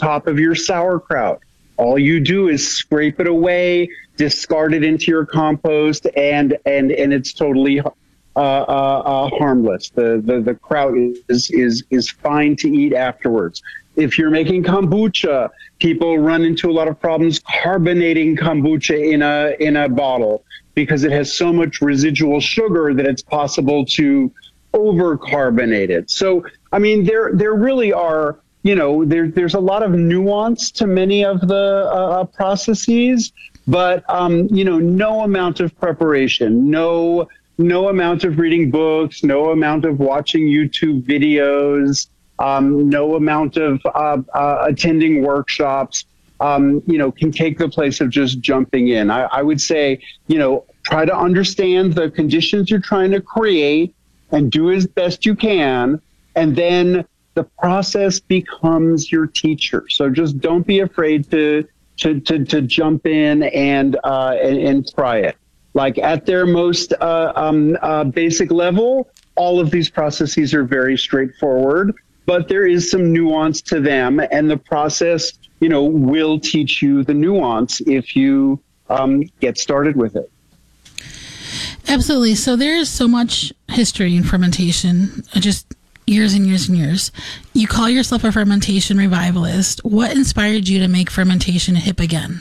top of your sauerkraut. All you do is scrape it away, discard it into your compost, and it's totally harmless. The kraut is fine to eat afterwards. If you're making kombucha, people run into a lot of problems carbonating kombucha in a bottle because it has so much residual sugar that it's possible to overcarbonate it. So, I mean, there really are, there's a lot of nuance to many of the processes, but, no amount of preparation, no amount of reading books, no amount of watching YouTube videos, no amount of attending workshops, can take the place of just jumping in. I would say, try to understand the conditions you're trying to create and do as best you can. And then the process becomes your teacher. So just don't be afraid to jump in and try it. Like at their most basic level, all of these processes are very straightforward, but there is some nuance to them, and the process, will teach you the nuance if you get started with it. Absolutely. So there is so much history in fermentation, just years and years and years. You call yourself a fermentation revivalist. What inspired you to make fermentation hip again?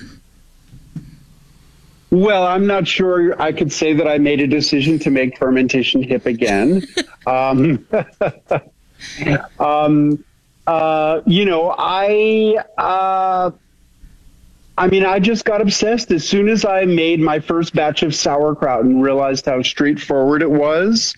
Well, I'm not sure I could say that I made a decision to make fermentation hip again. I just got obsessed as soon as I made my first batch of sauerkraut and realized how straightforward it was.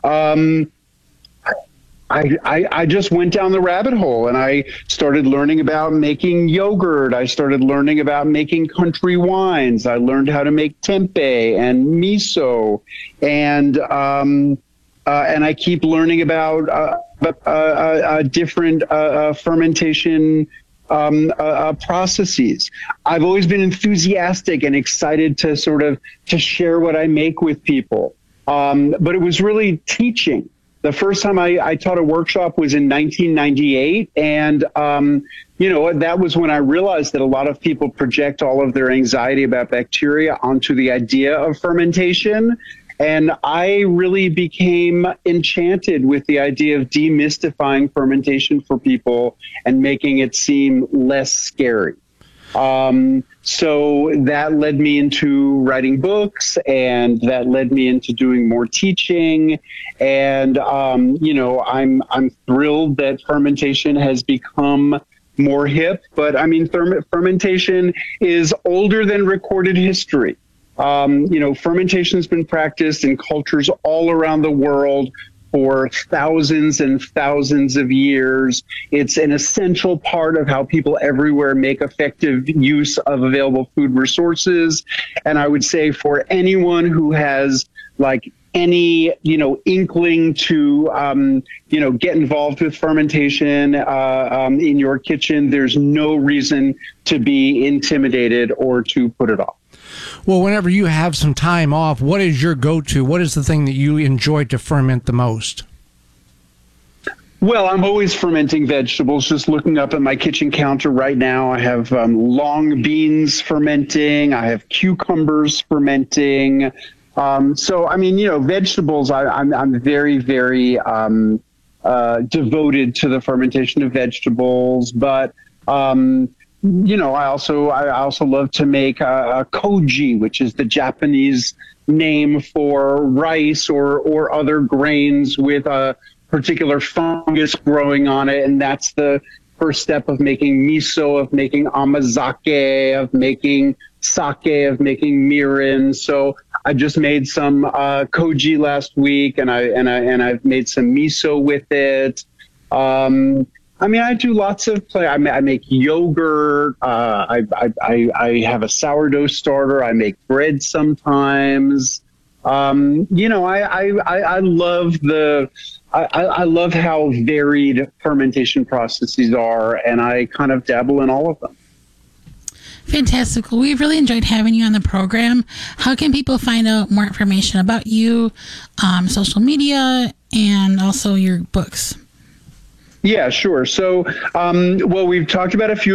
I just went down the rabbit hole and I started learning about making yogurt. I started learning about making country wines. I learned how to make tempeh and miso, and I keep learning about different fermentation processes. I've always been enthusiastic and excited to to share what I make with people. But it was really teaching. The first time I taught a workshop was in 1998. And, that was when I realized that a lot of people project all of their anxiety about bacteria onto the idea of fermentation. And I really became enchanted with the idea of demystifying fermentation for people and making it seem less scary. So that led me into writing books, and that led me into doing more teaching. And, I'm thrilled that fermentation has become more hip, but I mean, fermentation is older than recorded history. Fermentation has been practiced in cultures all around the world for thousands and thousands of years. It's an essential part of how people everywhere make effective use of available food resources. And I would say for anyone who has any, inkling to, get involved with fermentation in your kitchen, there's no reason to be intimidated or to put it off. Well, whenever you have some time off, what is your go-to? What is the thing that you enjoy to ferment the most? Well, I'm always fermenting vegetables. Just looking up at my kitchen counter right now, I have long beans fermenting. I have cucumbers fermenting. Vegetables, I'm very, very devoted to the fermentation of vegetables. But I also love to make koji, which is the Japanese name for rice or other grains with a particular fungus growing on it. And that's the first step of making miso, of making amazake, of making sake, of making mirin. So I just made some koji last week, and I've made some miso with it. I do lots of play. I make yogurt. I have a sourdough starter. I make bread sometimes. I love how varied fermentation processes are, and I kind of dabble in all of them. Fantastic. Well, we've really enjoyed having you on the program. How can people find out more information about you, social media, and also your books? Yeah, sure. So, we've talked about a few